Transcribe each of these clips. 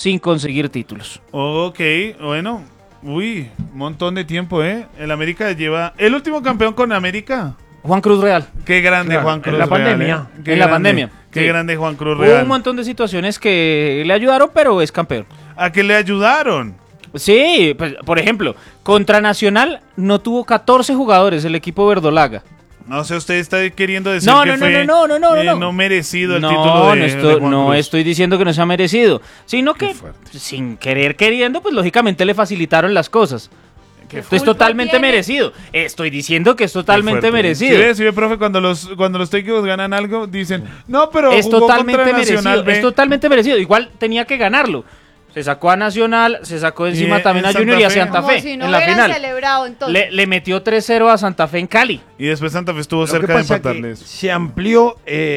sin conseguir títulos. Ok, bueno. Uy, un montón de tiempo, ¿eh? El América lleva... ¿El último campeón con América? Juan Cruz Real. Qué grande Juan Cruz en la Real, pandemia. Qué En la pandemia. Qué Sí. grande Juan Cruz Hubo Real. un montón de situaciones que le ayudaron, pero es campeón. ¿A qué le ayudaron? Sí, pues, por ejemplo, contra Nacional no tuvo 14 jugadores el equipo verdolaga. No sé, usted está queriendo decir No, que no, no, fue no. no merecido el No, título de Juan no Cruz. estoy diciendo que no sea merecido, sino Qué que fuerte. sin querer queriendo, pues lógicamente le facilitaron las cosas. Esto es culpa totalmente tiene? merecido. Estoy diciendo que es Qué totalmente fuerte. merecido. Sí, ve, profe, cuando los técnicos ganan algo, dicen, no, pero Es jugó totalmente contra merecido. Nacional B. Es totalmente merecido. Igual tenía que ganarlo. Se sacó a Nacional, se sacó encima Y también en a Junior y a Santa Fe. Santa Como Fe si no en la hubieran final. celebrado entonces. Le metió 3-0 a Santa Fe en Cali. Y después Santa Fe estuvo Lo que cerca de pasa que empatarles. se amplió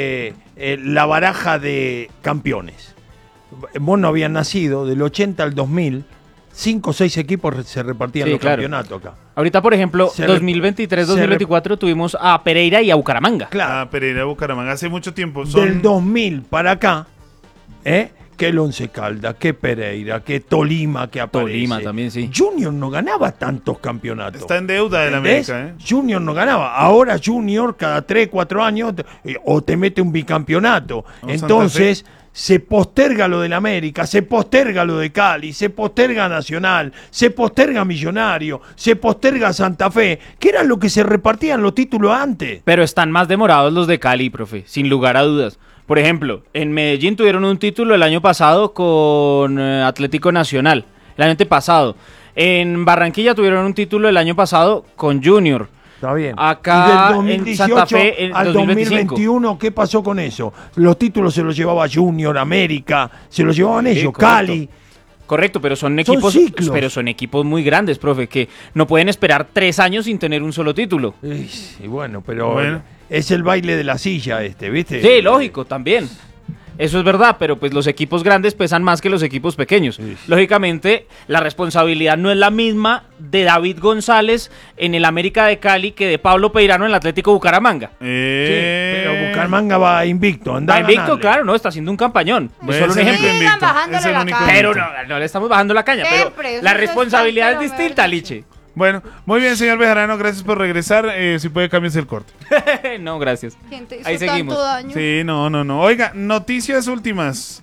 la baraja de campeones. Vos no habías nacido, del 80 al 2000, 5 o 6 equipos se repartían Sí, los claro. campeonatos acá. Ahorita, por ejemplo, Se 2023-2024 tuvimos a Pereira y a Bucaramanga. Claro, Ah, Pereira Bucaramanga, hace mucho tiempo. del 2000 para acá, que el Once Caldas, que Pereira, que Tolima, que aparece. Tolima también, sí. Junior no ganaba tantos campeonatos. Está en deuda del ¿Entendés? América, ¿eh? Junior no ganaba. Ahora Junior cada 3, 4 años o te mete un bicampeonato. O Entonces se posterga lo del América, se posterga lo de Cali, se posterga Nacional, se posterga Millonario, se posterga Santa Fe, que era lo que se repartían los títulos antes. Pero están más demorados los de Cali, profe, sin lugar a dudas. Por ejemplo, en Medellín tuvieron un título el año pasado con Atlético Nacional, el año antepasado. En Barranquilla tuvieron un título el año pasado con Junior. Está bien. Acá, y del en 2018 Santa Fe, en al 2025. 2021, ¿qué pasó con eso? Los títulos se los llevaba Junior, América, se los llevaban ellos, correcto. Cali. Correcto, pero son equipos, ciclos. pero son equipos muy grandes, profe, que no pueden esperar 3 años sin tener un solo título. Y bueno, pero Bueno. es el baile de la silla ¿viste? Sí, lógico, también. Eso es verdad, pero pues los equipos grandes pesan más que los equipos pequeños. Sí. Lógicamente, la responsabilidad no es la misma de David González en el América de Cali que de Pablo Peirano en el Atlético Bucaramanga. Pero Bucaramanga va invicto, anda Va a invicto, ganarle. claro, no, está haciendo un campañón. Es Bueno, solo un ese ejemplo. único Sigan invicto, bajándole es el la único caña. Pero invicto. no le estamos bajando la caña, Siempre, pero eso la es responsabilidad es falta, distinta, pero Liche. Bueno, muy bien, señor Bejarano, gracias por regresar. Si puede, cámbiese el corte. No, gracias. ¿Quién te hizo Ahí seguimos. tanto daño? Sí, no. Oiga, noticias últimas.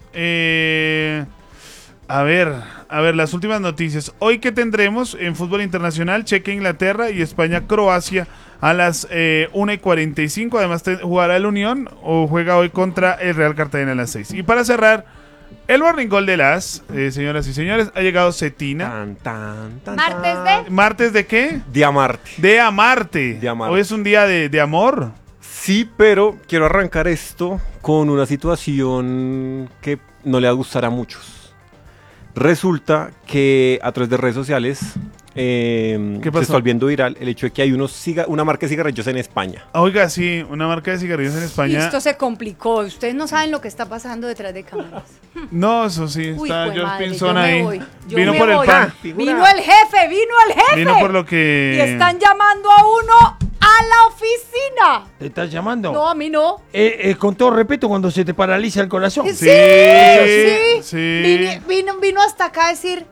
A ver, las últimas noticias. Hoy que tendremos en fútbol internacional, Chequia, Inglaterra y España, Croacia a las 1:45. Además, jugará el Unión o juega hoy contra el Real Cartagena a las 6. Y para cerrar, el morning call de las, señoras y señores, ha llegado Cetina. Tan, tan, tan, ¿Martes tan. de? ¿Martes de qué? De amarte. De amarte. De amarte. Hoy es un día de amor. Sí, pero quiero arrancar esto con una situación que no le va a gustar a muchos. Resulta que a través de redes sociales se pasó? está volviendo viral el hecho de que hay una marca de cigarrillos en España. Oiga, sí, una marca de cigarrillos en Y España. esto se complicó. Ustedes no saben lo que está pasando detrás de cámaras. No, eso sí, Uy, está jue George madre, Pinzón yo me ahí. voy, yo Vino me por el voy. pan. Vino el jefe. Vino por lo que... Y están llamando a uno a la oficina. ¿Te estás llamando? No, a mí no. Con todo respeto, cuando se te paraliza el corazón. Sí, Sí, sí. sí. Vino hasta acá a decir,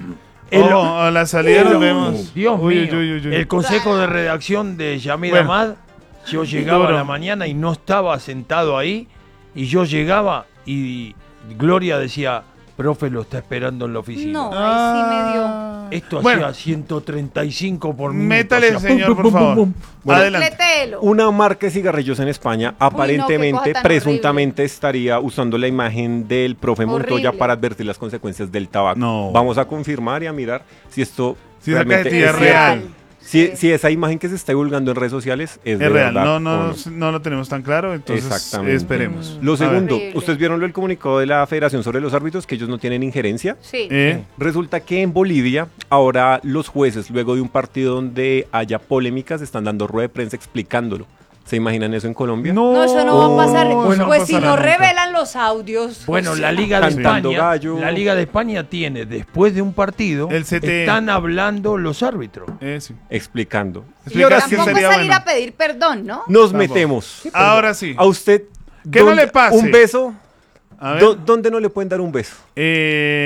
A la salida nos vemos. Dios Uy, mío. uy, uy, uy. El consejo de redacción de Yamid Bueno. Ahmad, yo llegaba Duro. a la mañana y no estaba sentado ahí, y yo llegaba y Gloria decía, profe, lo está esperando en la oficina. no, ahí sí me dio. Esto Bueno. hacía 135 por minuto. Métale, o sea, señor, por favor. Bueno, Adelante. Completelo. Una marca de cigarrillos en España qué aparentemente, cosa tan presuntamente estaría usando la imagen del profe Montoya Horrible. para advertir las consecuencias del tabaco. No. Vamos a confirmar y a mirar si esto Si esa realmente cajetilla es es real. real. Si esa imagen que se está divulgando en redes sociales es de Es real, verdad no, o no lo tenemos tan claro, entonces Exactamente. esperemos. Lo A ver. segundo, Horrible. ¿ustedes vieron el comunicado de la Federación sobre los árbitros que ellos no tienen injerencia? Sí. Resulta que en Bolivia ahora los jueces, luego de un partido donde haya polémicas, están dando rueda de prensa explicándolo. ¿Se imaginan eso en Colombia? No, eso no va a pasar. Bueno, Pues si pasará no nunca. revelan los audios. Bueno, pues, la Liga de Cantando España, gallo. la Liga de España tiene, después de un partido, El CT. están hablando los árbitros. Sí. Explicando. Explica Y ahora que sí, tampoco sería salir bueno. a pedir perdón, ¿no? nos Vamos. metemos. Ahora sí. A usted, Que no ¿dónde- le pase. un beso? A ver. ¿Dónde no le pueden dar un beso?